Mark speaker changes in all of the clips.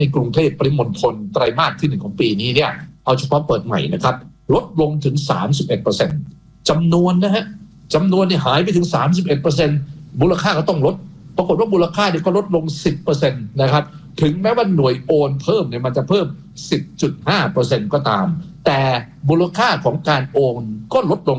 Speaker 1: ในกรุงเทพปริมณฑลไตรมาสที่1ของปีนี้เนี่ยเอาเฉพาะเปิดใหม่นะครับลดลงถึง 31% จำนวนนะฮะจำนวนเนี่ยหายไปถึง 31% มูลค่าก็ต้องลดปรากฏว่ามูลค่าเนี่ยก็ลดลง 10% นะครับถึงแม้ว่าหน่วยโอนเพิ่มเนี่ยมันจะเพิ่ม 10.5% ก็ตามแต่มูลค่าของการโอนก็ลดลง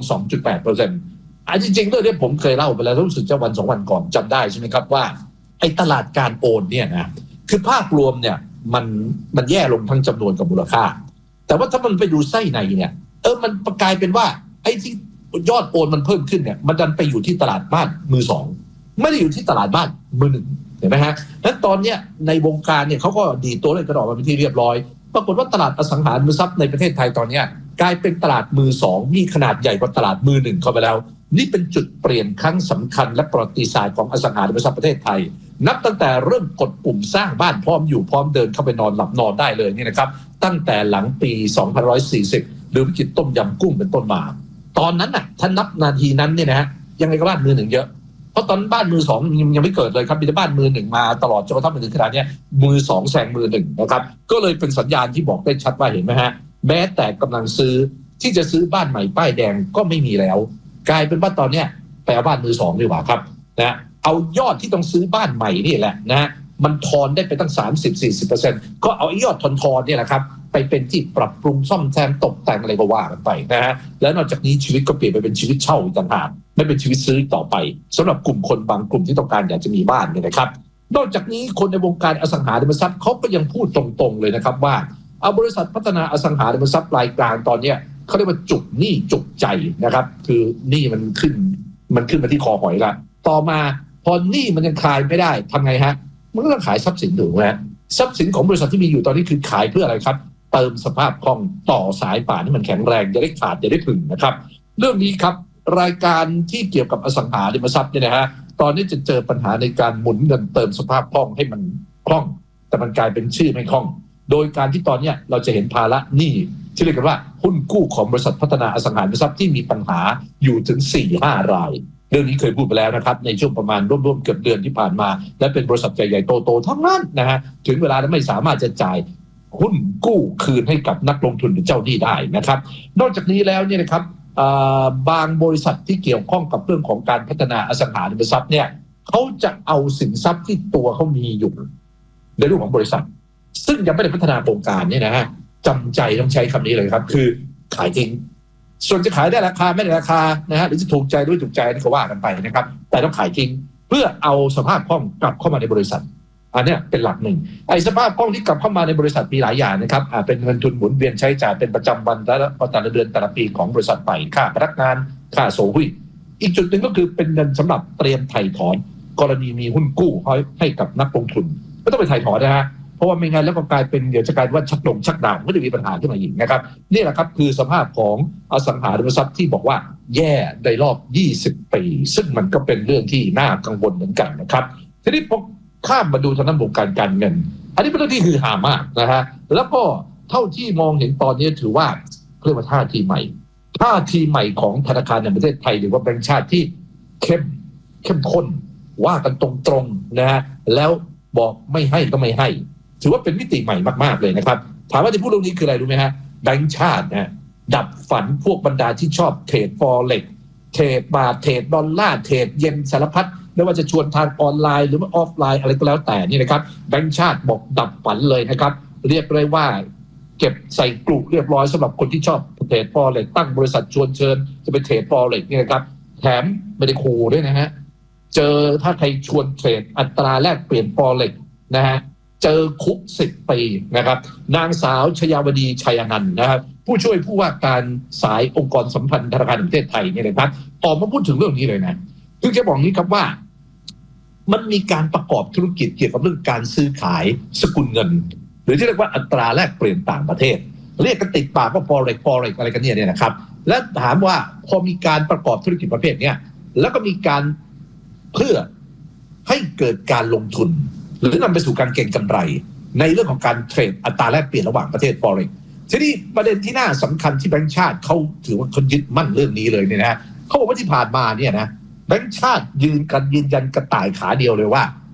Speaker 1: 2.8%จริงๆเรื่องนี้ผมเคยเล่าไปแล้วรู้สึกจะวัน2วันก่อนจำได้ใช่ไหมครับว่าไอ้ตลาดการโอนเนี่ยนะคือภาพรวมเนี่ยมันแย่ลงทั้งจำนวนกับมูลค่าแต่ว่าถ้ามันไปดูไส้ในเนี่ยมันกลายเป็นว่าไอ้ที่ยอดโอนมันเพิ่มขึ้นเนี่ยมันดันไปอยู่ที่ตลาดบ้านมือสองไม่ได้อยู่ที่ตลาดบ้านมือหนึ่งเห็นไหมฮะแล้วตอนเนี้ยในวงการเนี่ยเขาก็ดีตัวเลขกระดอกมาเป็นที่เรียบร้อยปรากฏว่าตลาดอสังหาริมทรัพย์ในประเทศไทยตอนนี้กลายเป็นตลาดมือสองมีขนาดใหญ่กว่าตลาดมือหนึ่งเข้าไปแล้วนี่เป็นจุดเปลี่ยนครั้งสำคัญและประวัติศาสตร์ของอสังหาริมทรัพย์ประเทศไทยนับตั้งแต่เริ่มกดปุ่มสร้างบ้านพร้อมอยู่พร้อมเดินเข้าไปนอนหลับนอนได้เลยนี่นะครับตั้งแต่หลังปี 2540 หรือวิกฤตต้มยำกุ้งเป็นต้นมาตอนนั้นน่ะถ้านับนาทีนั้นเนี่ยนะฮะยังไงก็บ้านมือหนึ่งเยอะเพราะตอนบ้านมือสองยังไม่เกิดเลยครับมีแต่บ้านมือหนึ่งมาตลอดจนกระทั่งมาถึงขนาดนี้มือสองแซงมือหนึ่งนะครับก็เลยเป็นสัญญาณที่บอกได้ชัดว่าเห็นไหมฮะแม้แต่กำลังซื้อที่จะซื้อบ้านใหม่ป้ายแดงก็ไม่มีแล้วกลายเป็นว่าตอนนี้ไปเอาบ้านมือสองดีกว่าครับนะเอายอดที่ต้องซื้อบ้านใหม่นี่แหละนะฮะมันทอนได้ไปตั้ง 30-40% ก็เอายอดทอนเนี่ยแหละครับไปเป็นที่ปรับปรุงซ่อมแซมตกแต่งอะไรก็ว่ากันไปนะฮะแล้วนอกจากนี้ชีวิตก็เปลี่ยนไปเป็นชีวิตเช่าอีกต่างหากไม่เป็นชีวิตซื้อต่อไปสำหรับกลุ่มคนบางกลุ่มที่ต้องการอยากจะมีบ้านเนี่ยนะครับนอกจากนี้คนในวงการอสังหาริมทรัพย์เขาก็ยังพูดตรงๆเลยนะครับว่าเอาบริษัทพัฒนาอสังหาริมทรัพย์รายกลางตอนนี้เขาเรียกว่าจุกหนี้จุกใจนะครับคือหนี้มันขึ้นมาที่คอหอยละต่อมาพอหนี้มันยังคลายไม่ได้ทำไงฮะมันก็ต้องขายทรัพย์สินถูกไหมทรัพย์สินของบริษัทที่มีอยู่ตอนนี้คือขายเพื่ออะไรครับเติมสภาพคล่องต่อสายป่านให้มันแข็งแรงจะได้ขาดจะได้ผึ่งนะครับเรื่องนี้ครับรายการที่เกี่ยวกับอสังหาริมทรัพย์เนี่ยนะฮะตอนนี้จะเจอปัญหาในการหมุนเงินเติมสภาพคล่องให้มันคล่องแต่มันกลายเป็นชื่อไม่คล่องโดยการที่ตอนนี้เราจะเห็นภาระหนี้ที่เรียกกันว่าหุ้นกู้ของบริษัทพัฒนาอสังหาริมทรัพย์ที่มีปัญหาอยู่ถึง 4-5 รายเรื่องนี้เคยพูดไปแล้วนะครับในช่วงประมาณร่วมเกือบเดือนที่ผ่านมาและเป็นบริษัทใหญ่ๆโตๆทั้งนั้นนะฮะถึงเวลาแล้วไม่สามารถจะจ่ายหุ้นกู้คืนให้กับนักลงทุนหรือเจ้าหนี้ได้นะครับนอกจากนี้แล้วเนี่ยนะครับบางบริษัทที่เกี่ยวข้องกับเรื่องของการพัฒนาอสังหาริมทรัพย์เนี่ยเขาจะเอาสินทรัพย์ที่ตัวเขามีอยู่ในรูปของบริษัทซึ่งยังไม่ได้พัฒนาโครงการเนี่ยนะฮะจำใจต้องใช้คำนี้เลยครับคือขายทิ้งส่วนจะขายได้ราคาไม่ได้ราคานะฮะหรือจะถูกใจหรือถูกใจนี่ก็ว่ากันไปนะครับแต่ต้องขายทิ้งเพื่อเอาสภาพคล่องกลับเข้ามาในบริษัทอันนี้เป็นหลักหนึ่งไอ้สภาพคล่องที่กลับเข้ามาในบริษัทมีหลายอย่างนะครับเป็นเงินทุนหมุนเวียนใช้จ่ายเป็นประจำวันแต่ละเดือนแต่ละปีของบริษัทไปค่าพนักงานค่าโซหุ้ยอีกจุดหนึ่งก็คือเป็นเงินสำหรับเตรียมไถ่ถอนกรณีมีหุ้นกู้ให้กับนักลงทุนไม่ต้องไปไถ่ถอนนะฮะเพราะว่าไม่งั้นแล้วก็กลายเป็นเดี๋ยวจะกลายว่าชักดาวก็จะมีปัญหาขึ้นมาอีกนะครับนี่แหละครับคือสภาพของอสังหาริมทรัพย์ที่บอกว่าแย่ในรอบ20 ปีซึ่งมันก็เป็นเรื่องที่น่ากังวลเหมือนกันนะครับทีนี้พอข้ามมาดูทางด้านวงการการเงินอันนี้เป็นเรื่องที่ฮือฮามากนะฮะแล้วก็เท่าที่มองเห็นตอนนี้ถือว่าเรียกว่าท่าทีใหม่ของธนาคารแห่งประเทศไทยหรือว่าแบงก์ชาติที่เข้มข้นว่ากันตรงๆนะฮะแล้วบอกไม่ให้ก็ไม่ให้ถือว่าเป็นมิติใหม่มากๆเลยนะครับถามว่าที่พูดเรื่องนี้คืออะไรรู้ไหมฮะแบงก์ชาตินะดับฝันพวกบรรดาที่ชอบเทรดฟอเร็กซ์เทรดบาทเทรดดอลลาร์เทรดเยนสารพัดไม่ว่าจะชวนทางออนไลน์หรือว่าออฟไลน์อะไรก็แล้วแต่นี่นะครับแบงก์ชาติบอกดับฝันเลยนะครับเรียกได้ว่าเก็บใส่กลุ่มเรียบร้อยสำหรับคนที่ชอบเทรดฟอเร็กซ์ตั้งบริษัทชวนเชิญจะไปเทรดฟอเร็กซ์นี่นะครับแถมไม่ได้ขู่ด้วยนะฮะเจอถ้าใครชวนเทรดอัตราแลกเปลี่ยนฟอเร็กซ์นะฮะเจอคุก10 ปีนะครับนางสาวชยาวดีชัยอนันต์นะครับผู้ช่วยผู้ว่าการสายองค์กรสัมพันธ์ธนาคารแห่งประเทศไทยเนี่ยนะครับออกมาพูดถึงเรื่องนี้เลยนะคือแกบอกนี้ครับว่ามันมีการประกอบธุรกิจเกี่ยวกับเรื่องการซื้อขายสกุลเงินหรือที่เรียกว่าอัตราแลกเปลี่ยนต่างประเทศเรียกกันติดปากว่า forex อะไรกันเนี่ยนะครับและถามว่าพอมีการประกอบธุรกิจประเภทนี้แล้วก็มีการเพื่อให้เกิดการลงทุนหรือนำไปสู่การเก็งกำไรในเรื่องของการเทรดอัตราแลกเปลี่ยนระหว่างประเทศ forex ทีนี้ประเด็นที่น่าสำคัญที่แบงก์ชาติเขาถือว่าเขายึดมั่นเรื่องนี้เลยเนี่ยนะเขาบอกว่าที่ผ่านมาเนี่ยนะแบงก์ชาติยืนยันกระต่ายขาเดียวเลยว่า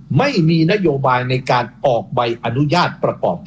Speaker 1: ไม่มีนโยบายในการออกใบอนุญาตประกอบ